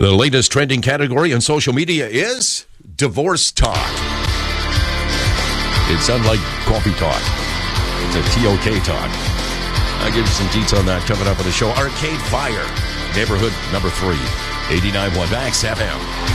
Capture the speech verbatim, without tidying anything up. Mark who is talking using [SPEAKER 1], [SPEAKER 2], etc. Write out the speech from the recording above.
[SPEAKER 1] The latest trending category on social media is divorce talk. It sounds like coffee talk. It's a T O K talk. I'll give you some details on that coming up on the show. Arcade Fire, Neighborhood number three, eighty-nine point one Max F M.